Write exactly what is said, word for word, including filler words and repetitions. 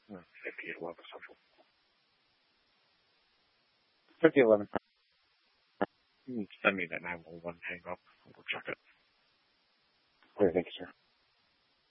Uh, fifty eleven Central. fifty eleven. Send me that nine one one hang up. We'll check it. Great, thank you, sir.